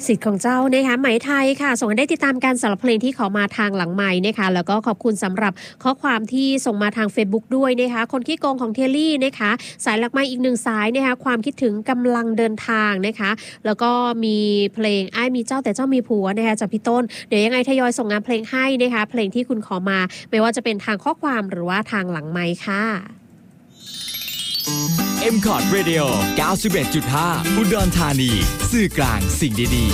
สิทธิ์ของเจ้านะคะไหมไทยค่ะส่งให้ได้ติดตามการสำหรับเพลงที่ขอมาทางหลังไมค์นะคะแล้วก็ขอบคุณสำหรับข้อความที่ส่งมาทาง Facebook ด้วยนะคะคนขี้โกงของเทลลี่นะคะสายหลักไมค์อีก1สายนะคะความคิดถึงกำลังเดินทางนะคะแล้วก็มีเพลงอ้ายมีเจ้าแต่เจ้ามีผัวนะคะจากพี่ต้นเดี๋ยวยังไงทยอยส่งงานเพลงให้นะคะเพลงที่คุณขอมาไม่ว่าจะเป็นทางข้อความหรือว่าทางหลังไมค์ค่ะ M-Cot Radio 91.5 อุดรธานีสื่อกลางสิ่งดี